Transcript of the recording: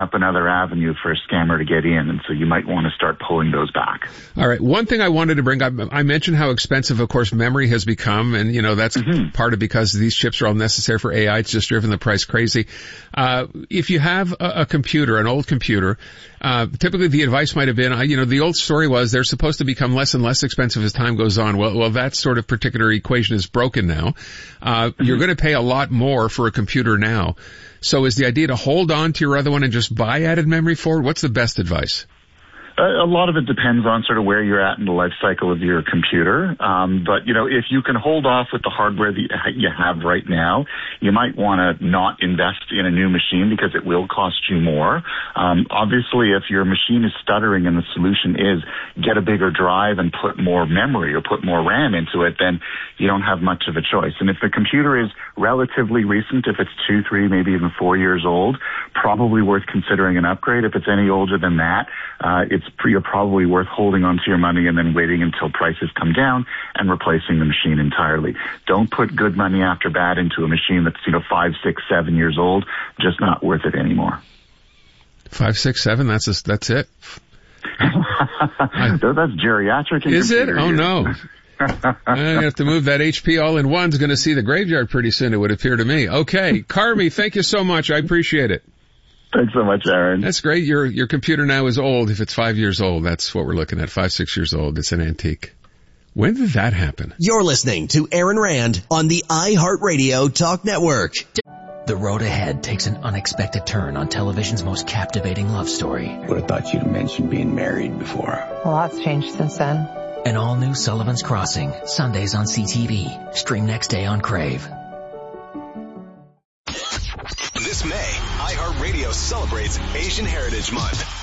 up another avenue for a scammer to get in, and so you might want to start pulling those back. All right. One thing I wanted to bring up, I mentioned how expensive, of course, memory has become, and, that's part of because these chips are all necessary for AI. It's just driven the price crazy. If you have a computer, an old computer, typically the advice might have been, the old story was they're supposed to become less and less expensive as time goes on. Well, that sort of particular equation is broken now. You're going to pay a lot more for a computer now. So is the idea to hold on to your other one and just buy added memory forward? What's the best advice? A lot of it depends on sort of where you're at in the life cycle of your computer. But, if you can hold off with the hardware that you have right now, you might want to not invest in a new machine because it will cost you more. Obviously, if your machine is stuttering and the solution is get a bigger drive and put more memory or put more RAM into it, then you don't have much of a choice. And if the computer is relatively recent, if it's 2, 3, maybe even 4 years old, probably worth considering an upgrade. If it's any older than that, you're probably worth holding onto your money and then waiting until prices come down and replacing the machine entirely. Don't put good money after bad into a machine that's 5, 6, 7 years old. Just not worth it anymore. 5, 6, 7. That's it. That's geriatric. Is it? Oh no. I have to move that HP all-in-one's going to see the graveyard pretty soon, it would appear to me. Okay, Carmi, thank you so much. I appreciate it. Thanks so much, Aaron. That's great. Your computer now is old. If it's 5 years old, that's what we're looking at. 5, 6 years old. It's an antique. When did that happen? You're listening to Aaron Rand on the iHeartRadio Talk Network. The road ahead takes an unexpected turn on television's most captivating love story. Would have thought you'd mentioned being married before. A lot's changed since then. An all-new Sullivan's Crossing, Sundays on CTV. Stream next day on Crave. This May, iHeartRadio celebrates Asian Heritage Month.